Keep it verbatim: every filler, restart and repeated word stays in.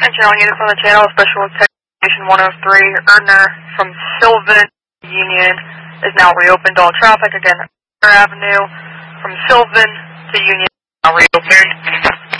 Attention all units on the channel, Special Station one oh three, Erdner from Sylvan Union is now reopened to all traffic. Again, Erdner Avenue from Sylvan to Union now reopened.